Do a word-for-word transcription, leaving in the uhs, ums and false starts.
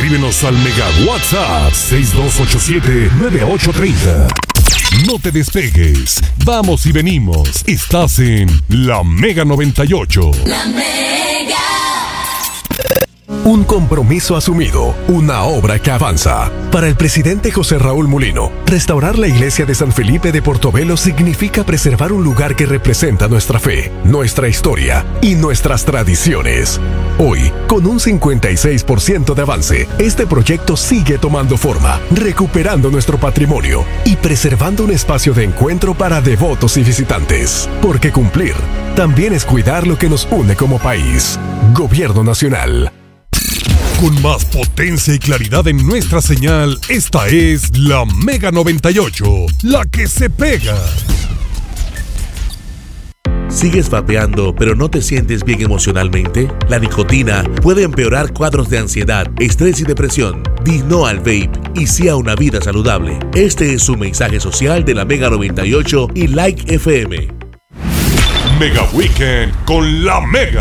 Escríbenos al Mega WhatsApp seis dos ocho siete, nueve ocho tres cero. No te despegues, vamos y venimos. Estás en La Mega noventa y ocho. La Mega. Un compromiso asumido, una obra que avanza. Para el presidente José Raúl Mulino, restaurar la iglesia de San Felipe de Portobelo significa preservar un lugar que representa nuestra fe, nuestra historia y nuestras tradiciones. Hoy, con un cincuenta y seis por ciento de avance, este proyecto sigue tomando forma, recuperando nuestro patrimonio y preservando un espacio de encuentro para devotos y visitantes. Porque cumplir también es cuidar lo que nos une como país. Gobierno Nacional. Con más potencia y claridad en nuestra señal, esta es La Mega noventa y ocho, la que se pega. ¿Sigues vapeando pero no te sientes bien emocionalmente? La nicotina puede empeorar cuadros de ansiedad, estrés y depresión. Di no al vape y sí a una vida saludable. Este es su mensaje social de La Mega noventa y ocho y Like F M. Mega Weekend con La Mega.